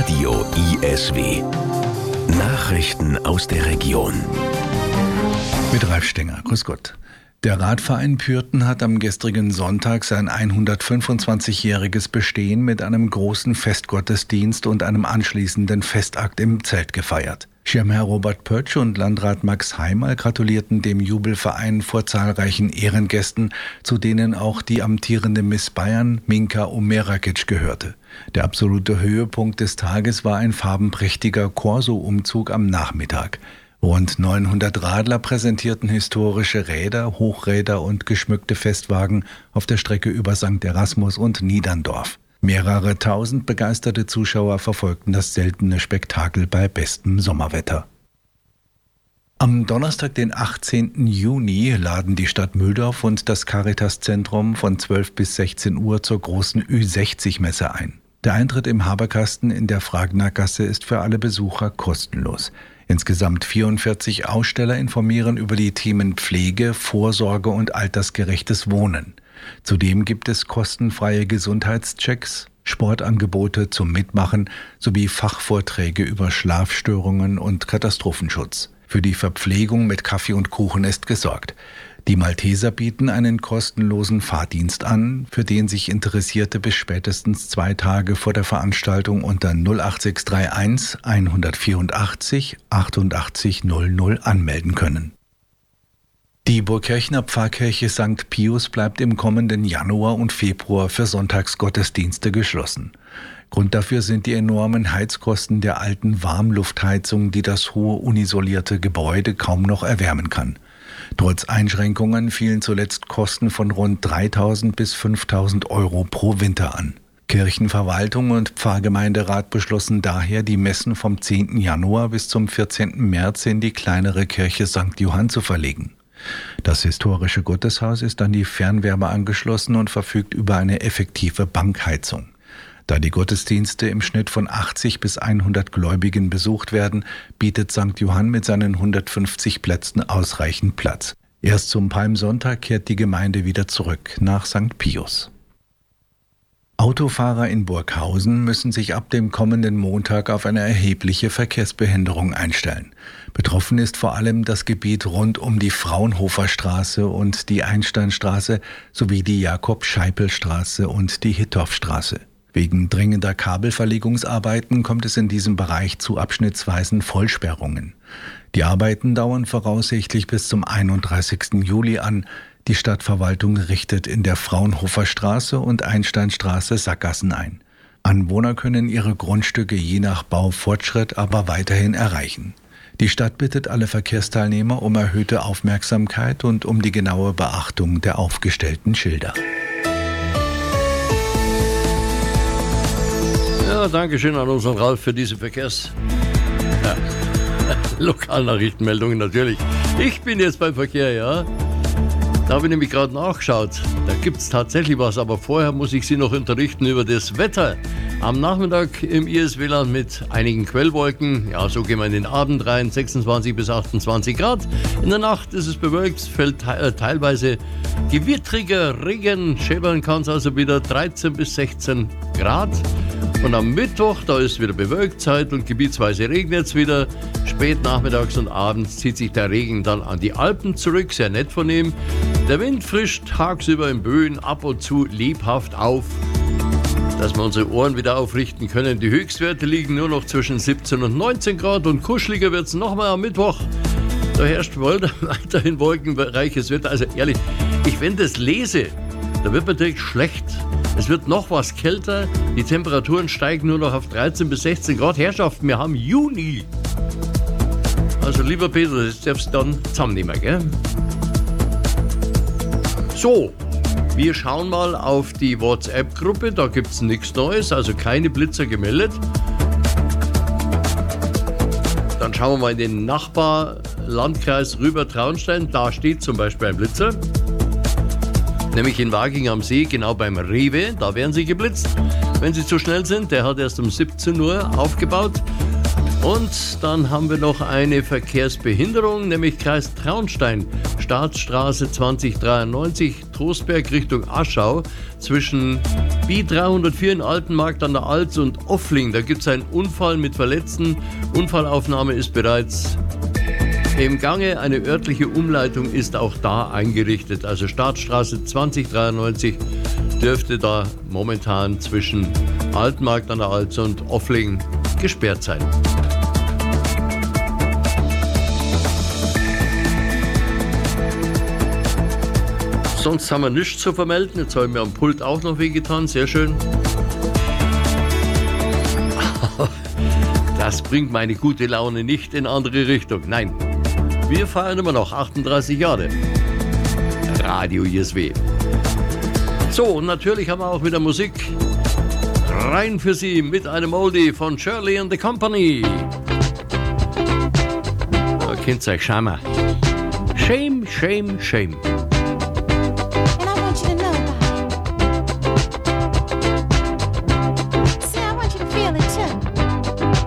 Radio ISW. Nachrichten aus der Region. Mit Ralf Stenger. Grüß Gott. Der Radverein Pürten hat am gestrigen Sonntag sein 125-jähriges Bestehen mit einem großen Festgottesdienst und einem anschließenden Festakt im Zelt gefeiert. Schirmherr Robert Pötsch und Landrat Max Heimal gratulierten dem Jubelverein vor zahlreichen Ehrengästen, zu denen auch die amtierende Miss Bayern Minka Omerakic gehörte. Der absolute Höhepunkt des Tages war ein farbenprächtiger Corso-Umzug am Nachmittag. Rund 900 Radler präsentierten historische Räder, Hochräder und geschmückte Festwagen auf der Strecke über St. Erasmus und Niederndorf. Mehrere tausend begeisterte Zuschauer verfolgten das seltene Spektakel bei bestem Sommerwetter. Am Donnerstag, den 18. Juni, laden die Stadt Mühldorf und das Caritas-Zentrum von 12 bis 16 Uhr zur großen Ü60-Messe ein. Der Eintritt im Haberkasten in der Fragnergasse ist für alle Besucher kostenlos. Insgesamt 44 Aussteller informieren über die Themen Pflege, Vorsorge und altersgerechtes Wohnen. Zudem gibt es kostenfreie Gesundheitschecks, Sportangebote zum Mitmachen sowie Fachvorträge über Schlafstörungen und Katastrophenschutz. Für die Verpflegung mit Kaffee und Kuchen ist gesorgt. Die Malteser bieten einen kostenlosen Fahrdienst an, für den sich Interessierte bis spätestens 2 Tage vor der Veranstaltung unter 08631 184 88 00 anmelden können. Die Burgkirchner Pfarrkirche St. Pius bleibt im kommenden Januar und Februar für Sonntagsgottesdienste geschlossen. Grund dafür sind die enormen Heizkosten der alten Warmluftheizung, die das hohe unisolierte Gebäude kaum noch erwärmen kann. Trotz Einschränkungen fielen zuletzt Kosten von rund 3.000 bis 5.000 Euro pro Winter an. Kirchenverwaltung und Pfarrgemeinderat beschlossen daher, die Messen vom 10. Januar bis zum 14. März in die kleinere Kirche St. Johann zu verlegen. Das historische Gotteshaus ist an die Fernwärme angeschlossen und verfügt über eine effektive Bankheizung. Da die Gottesdienste im Schnitt von 80 bis 100 Gläubigen besucht werden, bietet St. Johann mit seinen 150 Plätzen ausreichend Platz. Erst zum Palmsonntag kehrt die Gemeinde wieder zurück nach St. Pius. Autofahrer in Burghausen müssen sich ab dem kommenden Montag auf eine erhebliche Verkehrsbehinderung einstellen. Betroffen ist vor allem das Gebiet rund um die Fraunhofer Straße und die Einsteinstraße sowie die Jakob-Scheipel-Straße und die Hittorfstraße. Wegen dringender Kabelverlegungsarbeiten kommt es in diesem Bereich zu abschnittsweisen Vollsperrungen. Die Arbeiten dauern voraussichtlich bis zum 31. Juli an. Die Stadtverwaltung richtet in der Fraunhofer Straße und Einsteinstraße Sackgassen ein. Anwohner können ihre Grundstücke je nach Baufortschritt aber weiterhin erreichen. Die Stadt bittet alle Verkehrsteilnehmer um erhöhte Aufmerksamkeit und um die genaue Beachtung der aufgestellten Schilder. Ja, danke schön an unseren Ralf für diese Lokalnachrichtenmeldungen natürlich. Ich bin jetzt beim Verkehr, ja. Da habe ich nämlich gerade nachgeschaut. Da gibt es tatsächlich was, aber vorher muss ich Sie noch unterrichten über das Wetter. Am Nachmittag im ISW-Land mit einigen Quellwolken. Ja, so gehen wir in den Abend rein, 26 bis 28 Grad. In der Nacht ist es bewölkt, fällt teilweise gewittriger Regen. Schäbern kann es also wieder 13 bis 16 Grad. Und am Mittwoch, da ist wieder Bewölktheit und gebietsweise regnet es wieder. Spät nachmittags und abends zieht sich der Regen dann an die Alpen zurück, sehr nett von ihm. Der Wind frischt tagsüber in Böen ab und zu lebhaft auf, dass wir unsere Ohren wieder aufrichten können. Die Höchstwerte liegen nur noch zwischen 17 und 19 Grad und kuscheliger wird es nochmal am Mittwoch. Da herrscht weiterhin wolkenreiches Wetter. Also ehrlich, wenn das lese, da wird mir direkt schlecht. Es wird noch was kälter, die Temperaturen steigen nur noch auf 13 bis 16 Grad. Herrschaften, wir haben Juni. Also lieber Peter, das darfst du dann zusammennehmen, gell? So, wir schauen mal auf die WhatsApp-Gruppe, da gibt es nichts Neues, also keine Blitzer gemeldet. Dann schauen wir mal in den Nachbarlandkreis Rüber-Traunstein, da steht zum Beispiel ein Blitzer. Nämlich in Waging am See, genau beim Rewe, da werden sie geblitzt. Wenn sie zu schnell sind, der hat erst um 17 Uhr aufgebaut. Und dann haben wir noch eine Verkehrsbehinderung, nämlich Kreis Traunstein, Staatsstraße 2093, Trostberg Richtung Aschau, zwischen B304 in Altenmarkt an der Alz und Offling. Da gibt es einen Unfall mit Verletzten. Unfallaufnahme ist bereits im Gange. Eine örtliche Umleitung ist auch da eingerichtet. Also Staatsstraße 2093 dürfte da momentan zwischen Altenmarkt an der Alz und Offling gesperrt sein. Sonst haben wir nichts zu vermelden. Jetzt habe ich mir am Pult auch noch wehgetan. Sehr schön. Das bringt meine gute Laune nicht in andere Richtung. Nein, wir feiern immer noch 38 Jahre. Radio ISW. So, und natürlich haben wir auch wieder Musik. Rein für Sie mit einem Oldie von Shirley and the Company. Da könnt ihr euch schämen. Shame, shame, shame.